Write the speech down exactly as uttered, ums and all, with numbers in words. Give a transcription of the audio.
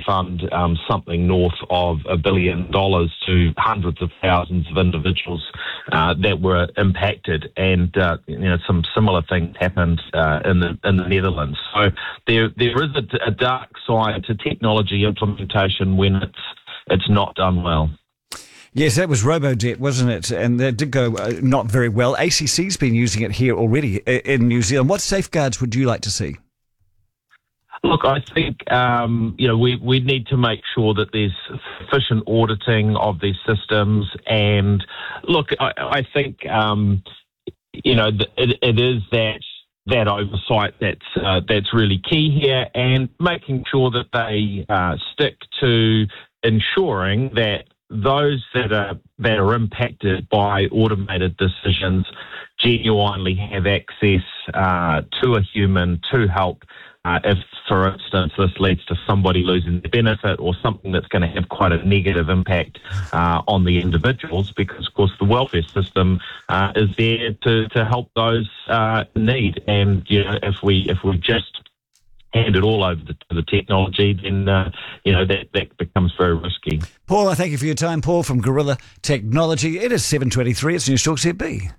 refund um, something north of a billion dollars to hundreds of thousands of individuals uh, that were impacted, and uh, you know some similar things happened uh, in the in the Netherlands. So there there is a, a dark side to technology implementation when it's it's not done well. Yes, that was Robodebt, wasn't it? And that did go uh, not very well. A C C's been using it here already in New Zealand. What safeguards would you like to see? Look, I think, um, you know, we, we need to make sure that there's sufficient auditing of these systems. And look, I, I think, um, you know, it, it is that that oversight that's uh, that's really key here, and making sure that they uh, stick to ensuring that those that are that are impacted by automated decisions genuinely have access uh, to a human to help. Uh, if, for instance, this leads to somebody losing their benefit or something that's going to have quite a negative impact uh, on the individuals, because, of course, the welfare system uh, is there to, to help those uh, in need. And you know, if we if we just hand it all over to the technology, then uh, you know that that becomes very risky. Paul, I thank you for your time. Paul from Gorilla Technology. It is seven twenty-three. It's News Talk Z B.